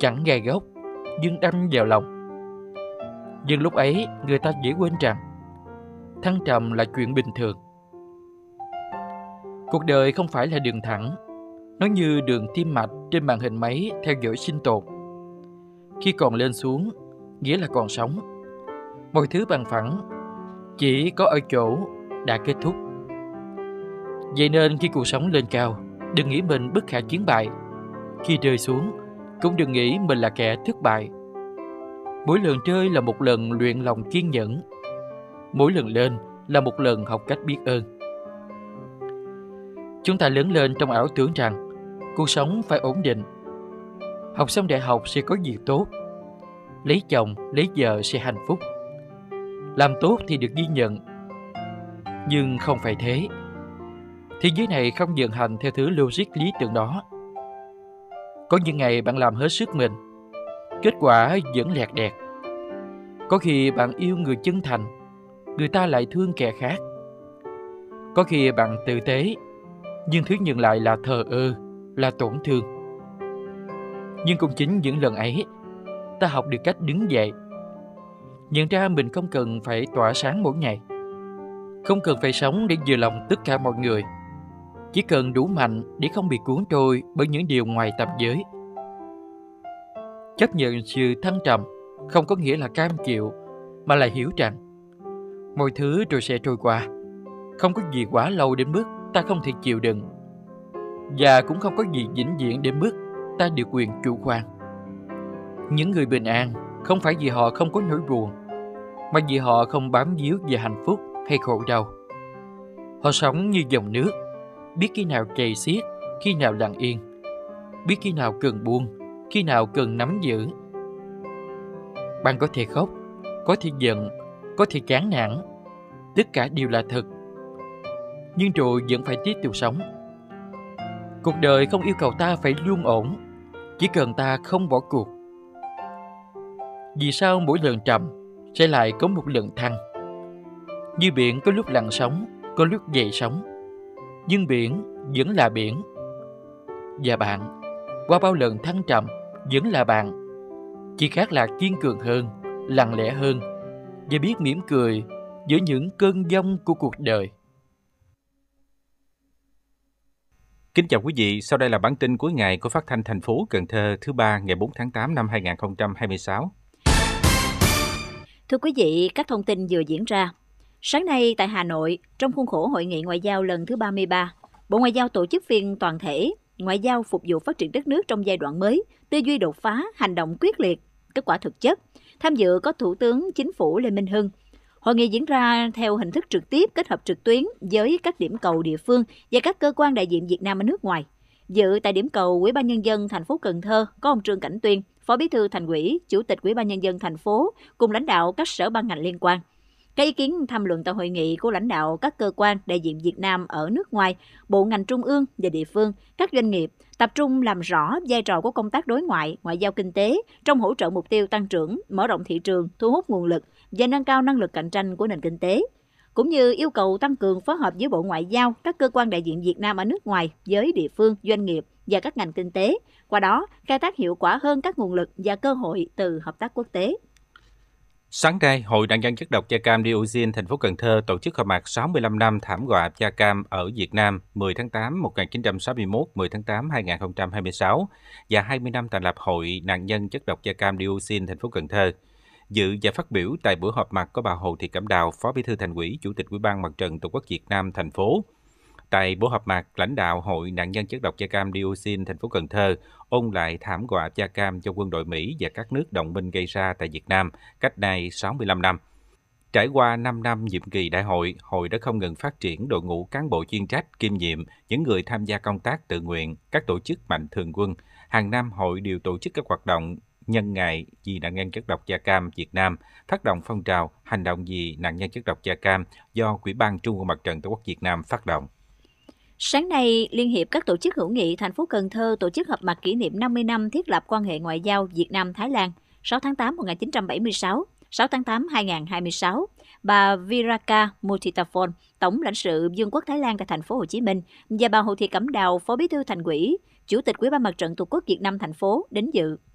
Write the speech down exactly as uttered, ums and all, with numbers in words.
chẳng gai góc, nhưng đâm vào lòng. Nhưng lúc ấy người ta dễ quên rằng thăng trầm là chuyện bình thường. Cuộc đời không phải là đường thẳng, nó như đường tim mạch trên màn hình máy theo dõi sinh tồn. Khi còn lên xuống, nghĩa là còn sống. Mọi thứ bằng phẳng, chỉ có ở chỗ đã kết thúc. Vậy nên khi cuộc sống lên cao, đừng nghĩ mình bất khả chiến bại. Khi rơi xuống, cũng đừng nghĩ mình là kẻ thất bại. Mỗi lần rơi là một lần luyện lòng kiên nhẫn. Mỗi lần lên là một lần học cách biết ơn. Chúng ta lớn lên trong ảo tưởng rằng cuộc sống phải ổn định. Học xong đại học sẽ có việc tốt. Lấy chồng, lấy vợ sẽ hạnh phúc. Làm tốt thì được ghi nhận. Nhưng không phải thế. Thế giới này không vận hành theo thứ logic lý tưởng đó. Có những ngày bạn làm hết sức mình, kết quả vẫn lẹt đẹt. Có khi bạn yêu người chân thành, người ta lại thương kẻ khác. Có khi bạn tử tế, nhưng thứ nhận lại là thờ ơ, là tổn thương. Nhưng cũng chính những lần ấy, ta học được cách đứng dậy. Nhận ra mình không cần phải tỏa sáng mỗi ngày, không cần phải sống để vừa lòng tất cả mọi người. Chỉ cần đủ mạnh để không bị cuốn trôi bởi những điều ngoài tầm giới. Chấp nhận sự thăng trầm không có nghĩa là cam chịu, mà là hiểu rằng mọi thứ rồi sẽ trôi qua. Không có gì quá lâu đến mức ta không thể chịu đựng, và cũng không có gì vĩnh viễn đến mức ta được quyền chủ quan. Những người bình an không phải vì họ không có nỗi buồn, mà vì họ không bám víu về hạnh phúc hay khổ đau. Họ sống như dòng nước, biết khi nào chảy xiết, khi nào lặng yên, biết khi nào cần buông, khi nào cần nắm giữ. Bạn có thể khóc, có thể giận, có thể chán nản, tất cả đều là thật. Nhưng rồi vẫn phải tiếp tục sống. Cuộc đời không yêu cầu ta phải luôn ổn, chỉ cần ta không bỏ cuộc. Vì sao mỗi lần trầm sẽ lại có một lần thăng? Như biển có lúc lặng sóng, có lúc dậy sóng, nhưng biển vẫn là biển. Và bạn, qua bao lần thăng trầm, vẫn là bạn. Chỉ khác là kiên cường hơn, lặng lẽ hơn, và biết mỉm cười giữa những cơn giông của cuộc đời. Kính chào quý vị, sau đây là bản tin cuối ngày của Phát thanh thành phố Cần Thơ thứ ba ngày bốn tháng tám năm hai nghìn không trăm hai mươi sáu. Thưa quý vị, các thông tin vừa diễn ra. Sáng nay tại Hà Nội, trong khuôn khổ Hội nghị Ngoại giao lần thứ ba mươi ba, Bộ Ngoại giao tổ chức phiên toàn thể Ngoại giao phục vụ phát triển đất nước trong giai đoạn mới, tư duy đột phá, hành động quyết liệt, kết quả thực chất. Tham dự có Thủ tướng Chính phủ Lê Minh Hưng. Hội nghị diễn ra theo hình thức trực tiếp kết hợp trực tuyến với các điểm cầu địa phương và các cơ quan đại diện Việt Nam ở nước ngoài. Dự tại điểm cầu Ủy ban Nhân dân thành phố Cần Thơ có ông Trương Cảnh Tuyên, Phó Bí thư Thành ủy, Chủ tịch Ủy ban Nhân dân thành phố cùng lãnh đạo các sở ban ngành liên quan. Các ý kiến tham luận tại hội nghị của lãnh đạo các cơ quan đại diện Việt Nam ở nước ngoài, bộ ngành trung ương và địa phương, các doanh nghiệp tập trung làm rõ vai trò của công tác đối ngoại, ngoại giao kinh tế trong hỗ trợ mục tiêu tăng trưởng, mở rộng thị trường, thu hút nguồn lực và nâng cao năng lực cạnh tranh của nền kinh tế, cũng như yêu cầu tăng cường phối hợp với Bộ Ngoại giao, các cơ quan đại diện Việt Nam ở nước ngoài với địa phương, doanh nghiệp và các ngành kinh tế, qua đó khai thác hiệu quả hơn các nguồn lực và cơ hội từ hợp tác quốc tế. Sáng nay, Hội nạn nhân chất độc da cam dioxin thành phố Cần Thơ tổ chức họp mặt sáu mươi lăm năm thảm họa da cam ở Việt Nam mười tháng tám một nghìn chín trăm sáu mươi mốt - mười tháng tám hai nghìn không trăm hai mươi sáu và hai mươi năm thành lập Hội nạn nhân chất độc da cam dioxin thành phố Cần Thơ. Dự và phát biểu tại buổi họp mặt có bà Hồ Thị Cẩm Đào, Phó Bí thư Thành ủy, Chủ tịch Ủy ban Mặt trận Tổ quốc Việt Nam thành phố. Tại buổi họp mặt, lãnh đạo Hội nạn nhân chất độc da cam dioxin thành phố Cần Thơ ôn lại thảm họa da cam do quân đội Mỹ và các nước đồng minh gây ra tại Việt Nam cách nay sáu mươi lăm năm. Trải qua năm năm nhiệm kỳ đại hội, hội đã không ngừng phát triển đội ngũ cán bộ chuyên trách, kiêm nhiệm, những người tham gia công tác tự nguyện, các tổ chức mạnh thường quân. Hàng năm, hội đều tổ chức các hoạt động nhân ngày vì nạn nhân chất độc da cam Việt Nam, phát động phong trào hành động vì nạn nhân chất độc da cam do Ủy ban Trung ương Mặt trận Tổ quốc Việt Nam phát động. Sáng nay, Liên hiệp các tổ chức hữu nghị thành phố Cần Thơ tổ chức họp mặt kỷ niệm năm mươi năm thiết lập quan hệ ngoại giao Việt Nam-Thái Lan sáu tháng tám một nghìn chín trăm bảy mươi sáu, sáu tháng tám hai nghìn không trăm hai mươi sáu. Bà Viraka Muthithaphon, Tổng lãnh sự Vương quốc Thái Lan tại thành phố Hồ Chí Minh và bà Hồ Thị Cẩm Đào, Phó Bí thư Thành ủy, Chủ tịch Ủy ban Mặt trận Tổ quốc Việt Nam thành phố đến dự.